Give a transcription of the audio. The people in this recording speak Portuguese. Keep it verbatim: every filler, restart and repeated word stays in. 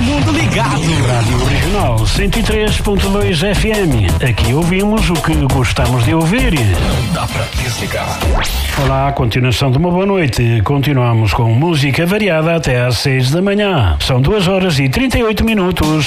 mundo ligado. Rádio Regional cento e três ponto dois F M. Aqui ouvimos o que gostamos de ouvir. Não dá pra desligar. Olá, continuação de uma boa noite. Continuamos com música variada até às seis da manhã. São duas horas e trinta e oito minutos.